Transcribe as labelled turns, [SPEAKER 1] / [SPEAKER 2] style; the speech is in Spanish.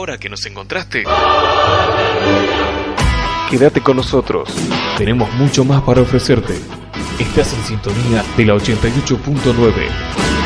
[SPEAKER 1] ahora que nos encontraste?
[SPEAKER 2] Quédate con nosotros.
[SPEAKER 3] Tenemos mucho más para ofrecerte. Estás en sintonía de la 88.9.